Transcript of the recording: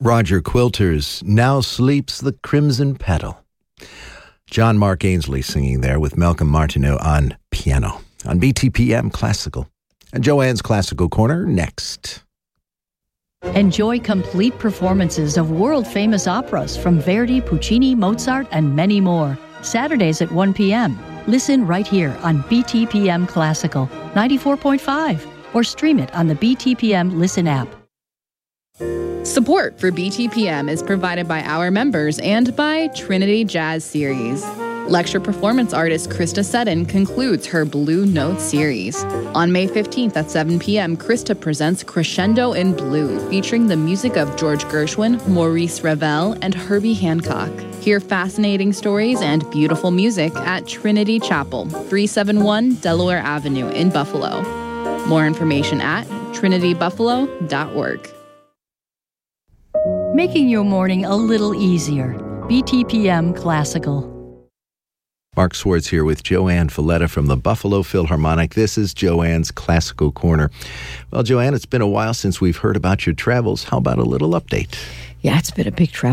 Roger Quilter's Now Sleeps the Crimson Petal. John Mark Ainsley singing there with Malcolm Martineau on piano on BTPM Classical. And Joanne's Classical Corner next. Enjoy complete performances of world-famous operas from Verdi, Puccini, Mozart, and many more. Saturdays at 1 p.m. Listen right here on BTPM Classical 94.5 or stream it on the BTPM Listen app. Support for BTPM is provided by our members and by Trinity Jazz Series. Lecture performance artist Krista Seddon concludes her Blue Note series. On May 15th at 7 p.m., Krista presents Crescendo in Blue, featuring the music of George Gershwin, Maurice Ravel, and Herbie Hancock. Hear fascinating stories and beautiful music at Trinity Chapel, 371 Delaware Avenue in Buffalo. More information at trinitybuffalo.org. Making your morning a little easier. BTPM Classical. Mark Swartz here with Joanne Falletta from the Buffalo Philharmonic. This is Joanne's Classical Corner. Well, Joanne, it's been a while since we've heard about your travels. How about a little update? Yeah, it's been a big travel.